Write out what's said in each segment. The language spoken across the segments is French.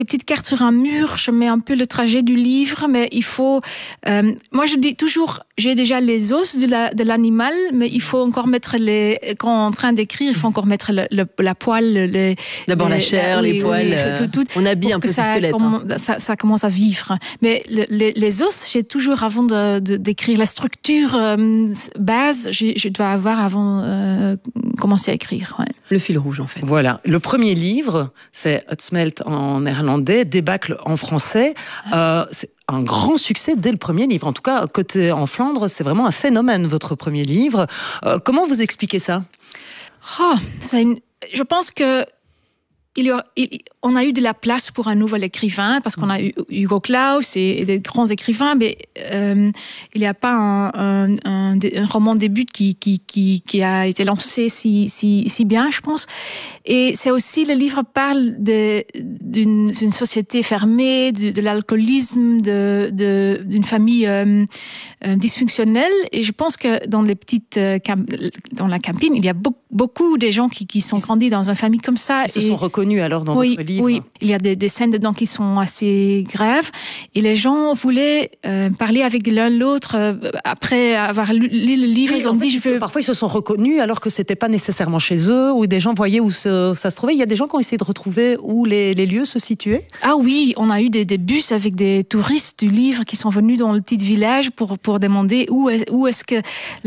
Des petites cartes sur un mur, je mets un peu le trajet du livre, mais il faut... moi, je dis toujours, j'ai déjà les os de l'animal, mais il faut encore mettre quand on est en train d'écrire, il faut encore mettre la poêle. D'abord la chair, les poils. Tout, on habille un peu ce squelette. Ça commence à vivre. Mais les os, j'ai toujours, avant d'écrire la structure base, je dois avoir avant commencer à écrire. Ouais. Le fil rouge, en fait. Voilà. Le premier livre, c'est Uitsmelt en néerlandais, Débâcle en français. C'est un grand succès dès le premier livre. En tout cas, côté en Flandre, c'est vraiment un phénomène, votre premier livre. Comment vous expliquez ça ? Je pense que on a eu de la place pour un nouvel écrivain, parce qu'on a eu Hugo Claus et des grands écrivains, mais il n'y a pas un roman début qui a été lancé si bien, je pense. Et c'est aussi, le livre parle d'une société fermée, de l'alcoolisme, d'une famille dysfonctionnelle. Et je pense que dans dans la campagne, il y a beaucoup de gens qui sont grandis dans une famille comme ça. Ils se sont reconnus alors dans votre livre. Oui, il y a des scènes dedans qui sont assez graves. Et les gens voulaient parler avec l'un l'autre après avoir lu le livre. Ils ont dit, parfois, ils se sont reconnus alors que c'était pas nécessairement chez eux, ou des gens voyaient où ça se trouvait. Il y a des gens qui ont essayé de retrouver où les lieux se situaient. Ah oui, on a eu des bus avec des touristes du livre qui sont venus dans le petit village pour demander où est-ce que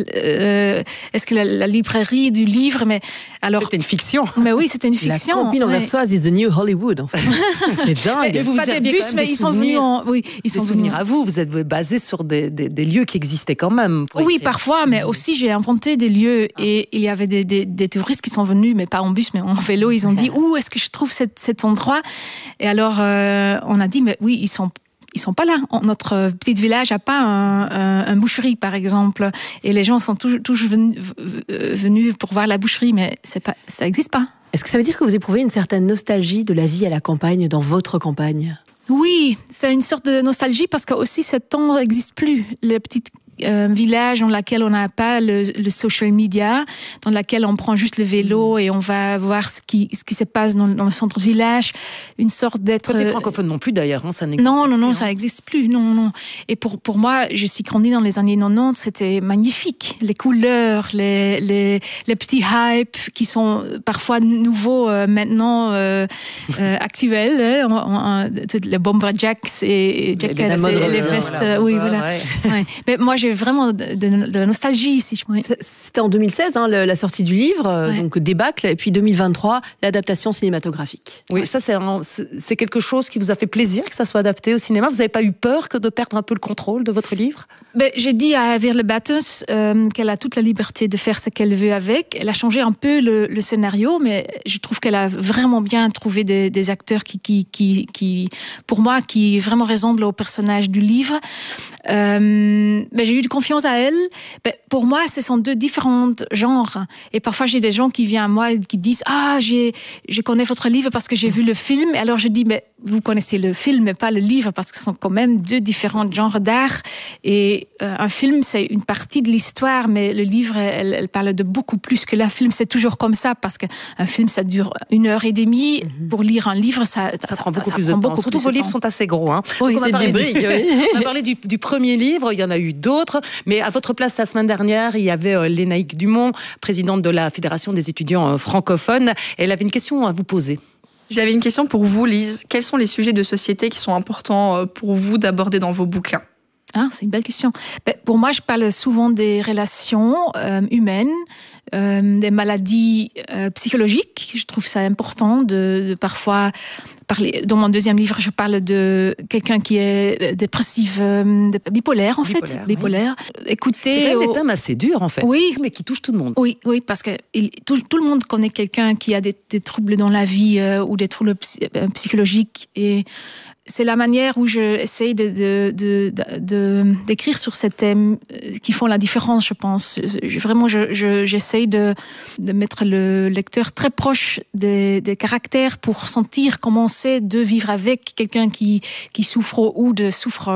la librairie du livre. Mais alors, c'était une fiction. Mais oui, c'était une fiction. La copine anversoise is the new Hollywood. En fait. C'est dingue. Vous pas des bus, mais ils sont venus. Ils sont venus à vous. Vous êtes basé sur des lieux qui existaient quand même. Oui, parfois, mais aussi j'ai inventé des lieux et il y avait des touristes qui sont venus, mais pas en bus, mais en vélo. Ils ont dit où est-ce que je trouve cet endroit. Et alors on a dit mais oui, ils sont pas là. Notre petit village n'a pas un boucherie, par exemple. Et les gens sont toujours venus pour voir la boucherie, mais ça n'existe pas. Est-ce que ça veut dire que vous éprouvez une certaine nostalgie de la vie à la campagne, dans votre campagne ? Oui, c'est une sorte de nostalgie parce que aussi ce temps n'existe plus. Les petites village dans lequel on n'a pas le social media, dans lequel on prend juste le vélo et on va voir ce qui se passe dans le centre de village, une sorte d'être... Côté francophone non plus d'ailleurs, ça n'existe plus. Non, hein. Ça n'existe plus, non. Et pour moi, je suis grandie dans les années 90, c'était magnifique. Les couleurs, les petits hypes qui sont parfois nouveaux maintenant, actuels, les bomberjacks et jackets et les vestes. Voilà. Mais moi, j'ai vraiment de la nostalgie ici. C'était en 2016, la sortie du livre, donc Débâcle, et puis 2023, l'adaptation cinématographique. Oui, ça c'est quelque chose qui vous a fait plaisir que ça soit adapté au cinéma. Vous n'avez pas eu peur de perdre un peu le contrôle de votre livre ? J'ai dit à Veerle Battens qu'elle a toute la liberté de faire ce qu'elle veut avec. Elle a changé un peu le scénario, mais je trouve qu'elle a vraiment bien trouvé des acteurs qui, pour moi, qui vraiment ressemblent au personnage du livre. J'ai eu de confiance à elle. Pour moi, ce sont deux différents genres. Et parfois, j'ai des gens qui viennent à moi et qui disent « Ah, je connais votre livre parce que j'ai vu le film. » Et alors, je dis « Mais vous connaissez le film, mais pas le livre, parce que ce sont quand même deux différents genres d'art. » Et un film, c'est une partie de l'histoire, mais le livre, elle parle de beaucoup plus que le film. C'est toujours comme ça, parce qu'un film, ça dure 1h30. Pour lire un livre, ça prend beaucoup plus de temps. Surtout vos livres sont assez gros. Oui, c'est des briques. On a parlé du premier livre, il y en a eu d'autres, mais à votre place la semaine dernière, il y avait Lénaïque Dumont, présidente de la Fédération des étudiants francophones. Elle avait une question à vous poser. J'avais une question pour vous, Lise. Quels sont les sujets de société qui sont importants pour vous d'aborder dans vos bouquins ? C'est une belle question. Pour moi, je parle souvent des relations humaines, des maladies psychologiques. Je trouve ça important de parfois parler. Dans mon deuxième livre, je parle de quelqu'un qui est dépressif, bipolaire en fait. Bipolaire. Écoutez, c'est quand même des thèmes assez durs en fait, oui, mais qui touchent tout le monde. Oui, parce que tout le monde connaît quelqu'un qui a des troubles dans la vie ou des troubles psychologiques et c'est la manière où j'essaye d'écrire sur ces thèmes qui font la différence, je pense. Vraiment, j'essaye de mettre le lecteur très proche des caractères pour sentir comment c'est de vivre avec quelqu'un qui souffre ou de souffre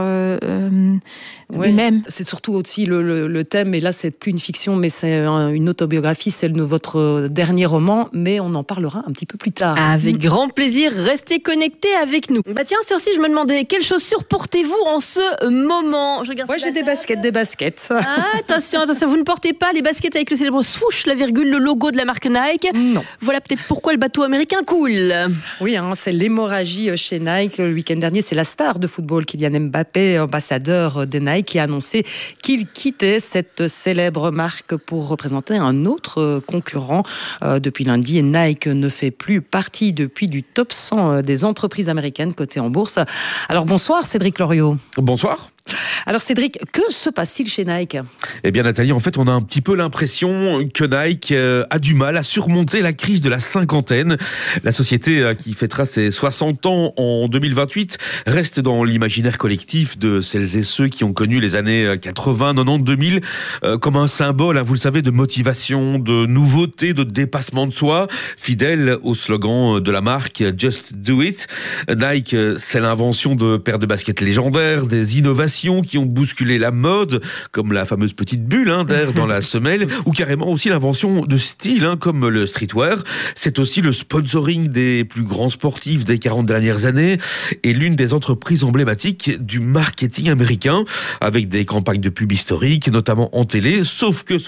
lui-même. C'est surtout aussi le thème, et là c'est plus une fiction, mais c'est une autobiographie, celle de votre dernier roman, mais on en parlera un petit peu plus tard. Avec grand plaisir, restez connectés avec nous. Bah tiens, Circe, je me demandais, quelles chaussures portez-vous en ce moment? Moi j'ai des baskets. Ah, attention, vous ne portez pas les baskets avec le célèbre swoosh, la virgule, le logo de la marque Nike? Non. Voilà peut-être pourquoi le bateau américain coule. Oui, c'est l'hémorragie chez Nike. Le week-end dernier, c'est la star de football, Kylian Mbappé, ambassadeur des Nike, qui a annoncé qu'il quittait cette célèbre marque pour représenter un autre concurrent. Depuis lundi, Nike ne fait plus partie depuis du top 100 des entreprises américaines cotées en bourse. Alors bonsoir Cédric Loriot. Bonsoir. Alors Cédric, que se passe-t-il chez Nike? Eh bien Nathalie, en fait on a un petit peu l'impression que Nike a du mal à surmonter la crise de la cinquantaine. La société qui fêtera ses 60 ans en 2028 reste dans l'imaginaire collectif de celles et ceux qui ont connu les années 80, 90, 2000 comme un symbole, vous le savez, de motivation, de nouveauté, de dépassement de soi, fidèle au slogan de la marque « Just Do It ». Nike, c'est l'invention de paires de baskets légendaires, des innovations qui ont bousculé la mode, comme la fameuse petite bulle d'air dans la semelle, ou carrément aussi l'invention de style, comme le streetwear. C'est aussi le sponsoring des plus grands sportifs des 40 dernières années, et l'une des entreprises emblématiques du marketing américain, avec des campagnes de pub historiques, notamment en télé, sauf que,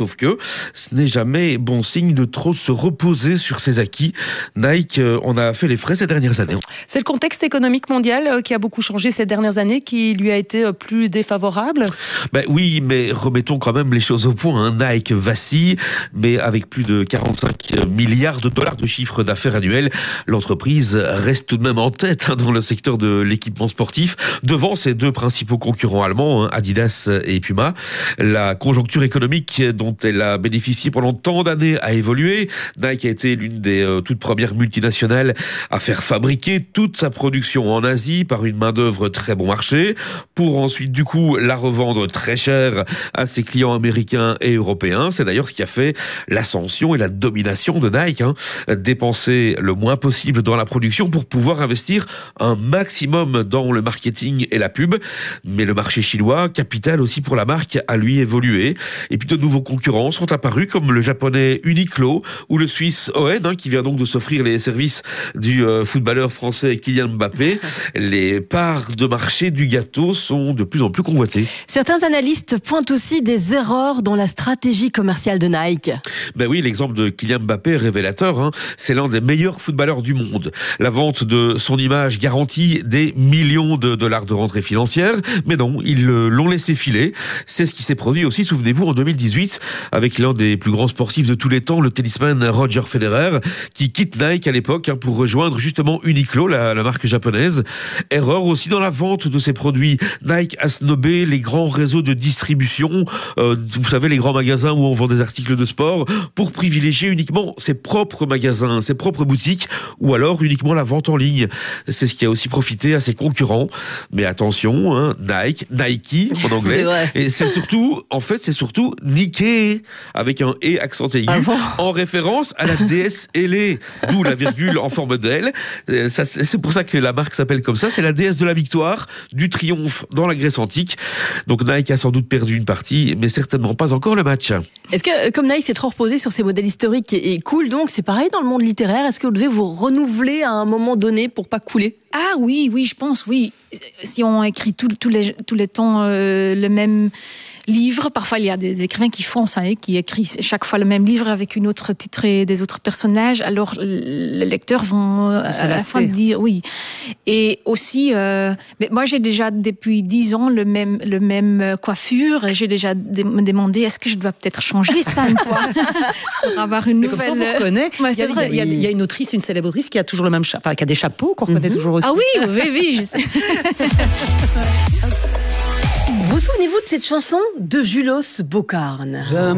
ce n'est jamais bon signe de trop se reposer sur ses acquis. Nike en a fait les frais ces dernières années. C'est le contexte économique mondial qui a beaucoup changé ces dernières années, qui lui a été plus défavorable? Oui, mais remettons quand même les choses au point. Nike vacille, mais avec plus de 45 milliards de dollars de chiffre d'affaires annuel, l'entreprise reste tout de même en tête dans le secteur de l'équipement sportif, devant ses deux principaux concurrents allemands, Adidas et Puma. La conjoncture économique dont elle a bénéficié pendant tant d'années a évolué. Nike a été l'une des toutes premières multinationales à faire fabriquer toute sa production en Asie par une main-d'œuvre très bon marché, pour ensuite du coup la revendre très cher à ses clients américains et européens. C'est d'ailleurs ce qui a fait l'ascension et la domination de Nike. Dépenser le moins possible dans la production pour pouvoir investir un maximum dans le marketing et la pub. Mais le marché chinois, capital aussi pour la marque, a lui évolué. Et puis de nouveaux concurrents sont apparus, comme le japonais Uniqlo ou le suisse ON, qui vient donc de s'offrir les services du footballeur français Kylian Mbappé. Les parts de marché du gâteau sont de plus en plus convoitées. Certains analystes pointent aussi des erreurs dans la stratégie commerciale de Nike. Oui, l'exemple de Kylian Mbappé est révélateur. C'est l'un des meilleurs footballeurs du monde. La vente de son image garantit des millions de dollars de rentrées financières, mais non, ils l'ont laissé filer. C'est ce qui s'est produit aussi, souvenez-vous, en 2018, avec l'un des plus grands sportifs de tous les temps, le tennisman Roger Federer, qui quitte Nike à l'époque pour rejoindre justement Uniqlo, la marque japonaise. Erreur aussi dans la vente de ses produits. Nike a snobé les grands réseaux de distribution, vous savez, les grands magasins où on vend des articles de sport, pour privilégier uniquement ses propres magasins, ses propres boutiques, ou alors uniquement la vente en ligne. C'est ce qui a aussi profité à ses concurrents. Mais attention, Nike en anglais. Et c'est surtout Nike, avec un E accent aigu, en référence à la déesse Hélé, d'où la virgule en forme d'L. C'est pour ça que la marque s'appelle comme ça. C'est la déesse de la victoire, du triomphe dans la Grèce antique. Donc Nike a sans doute perdu une partie, mais certainement pas encore le match. Est-ce que, comme Nike s'est trop reposé sur ses modèles historiques et cool, donc c'est pareil dans le monde littéraire, est-ce que vous devez vous renouveler à un moment donné pour pas couler? Ah oui, je pense, oui. Si on écrit tous les temps le même livre, parfois il y a des écrivains qui font ça, qui écrivent chaque fois le même livre avec une autre titre et des autres personnages, alors les lecteurs vont à la fin dire oui. Et aussi, mais moi j'ai déjà depuis 10 ans le même coiffure, et j'ai déjà me demandé est-ce que je dois peut-être changer ça une fois pour avoir une nouvelle. Comme ça on vous reconnaît. Il y a une autrice, une célèbre autrice qui a toujours le même chapeau, qui a des chapeaux qu'on reconnaît toujours aussi. Ah oui, je sais. Vous souvenez-vous de cette chanson de Julos Bocarn?